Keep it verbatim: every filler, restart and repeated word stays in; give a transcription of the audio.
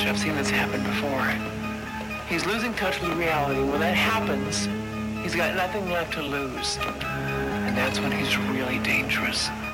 I've seen this happen before. He's losing touch with reality. When that happens, he's got nothing left to lose. And that's when he's really dangerous.